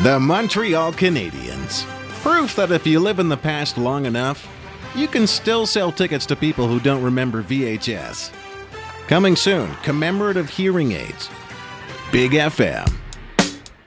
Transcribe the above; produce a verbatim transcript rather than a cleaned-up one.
The Montreal Canadiens. Proof that if you live in the past long enough, you can still sell tickets to people who don't remember V H S. Coming soon, commemorative hearing aids. Big F M.